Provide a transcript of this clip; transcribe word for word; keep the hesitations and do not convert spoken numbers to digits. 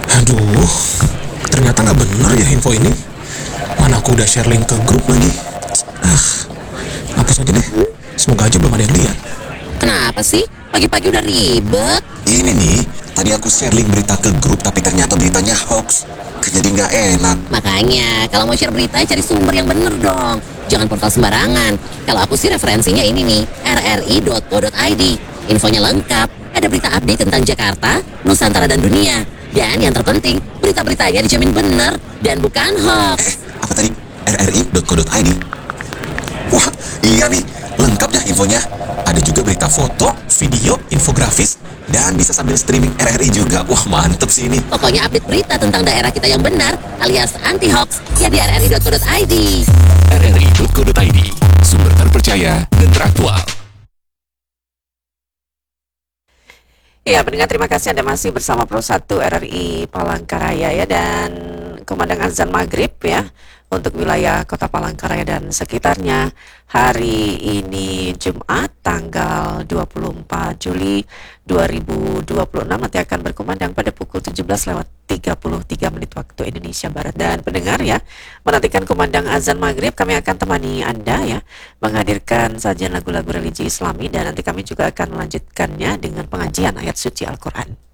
Aduh, ternyata nggak bener ya info ini. Mana aku udah share link ke grup lagi. Ah, hapus aja deh. Semoga aja belum ada yang lihat. Kenapa sih? Pagi-pagi udah ribet. Ini nih, tadi aku share link berita ke grup tapi ternyata beritanya hoax. Jadi nggak enak. Makanya, kalau mau share berita, cari sumber yang bener dong. Jangan portal sembarangan. Kalau aku sih referensinya ini nih, r r i dot co dot i d. Infonya lengkap. Ada berita update tentang Jakarta, Nusantara, dan dunia. Dan yang terpenting, berita-beritanya dijamin bener dan bukan hoax. Eh, apa tadi? r r i dot co dot i d. Wah, iya nih, lengkap dah infonya. Ada juga berita foto, video, infografis, dan bisa sambil streaming R R I juga. Wah, mantep sih ini. Pokoknya update berita tentang daerah kita yang benar, alias anti-hoax, ya di r r i dot co dot i d. r r i dot co dot i d, sumber terpercaya dan teraktual. Ya, pendengar, terima kasih Anda masih bersama Pro satu R R I Palangkaraya ya, dan kumandang azan maghrib ya untuk wilayah kota Palangkaraya dan sekitarnya. Hari ini Jumat tanggal dua puluh empat Juli dua ribu dua puluh enam nanti akan berkumandang pada pukul tujuh belas lewat tiga puluh tiga menit waktu Indonesia Barat. Dan pendengar ya, menantikan kumandang azan maghrib, kami akan temani Anda ya, menghadirkan sajian lagu-lagu religi Islami, dan nanti kami juga akan melanjutkannya dengan pengajian ayat suci Al-Quran.